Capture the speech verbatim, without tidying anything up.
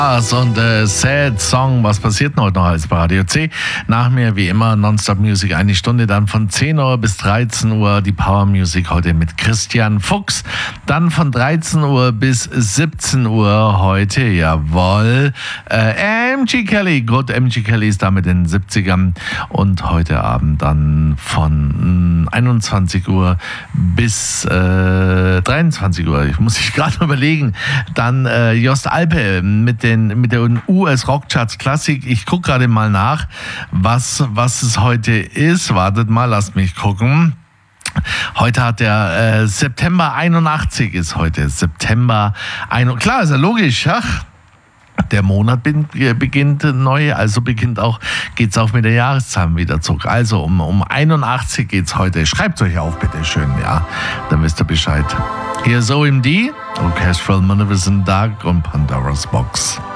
Und äh, Sad Song, was passiert denn heute noch als bei Radio C? Nach mir wie immer Nonstop Music, eine Stunde, dann von zehn Uhr bis dreizehn Uhr die Power Music heute mit Christian Fuchs. Dann von dreizehn Uhr bis siebzehn Uhr heute, jawohl, äh, M G Kelly. Gut, M G Kelly ist da mit den siebzigern. Und heute Abend dann von einundzwanzig Uhr bis äh, dreiundzwanzig Uhr. Ich muss mich gerade überlegen. Dann äh, Jost Alpe mit den mit der U S Rockcharts Klassik. Ich gucke gerade mal nach, was, was es heute ist. Wartet mal, lasst mich gucken. Heute hat der äh, September einundachtzig ist heute. September einundachtzig. Klar, ist ja logisch, ja? Der Monat beginnt neu, also beginnt auch, geht's auch mit der Jahreszahl wieder zurück. Also um, um einundachtzig geht's heute. Schreibt euch auf, bitte schön, ja. Dann wisst ihr Bescheid. Hier ist O M D, Orchestral Magnificent Dark und Pandora's Box.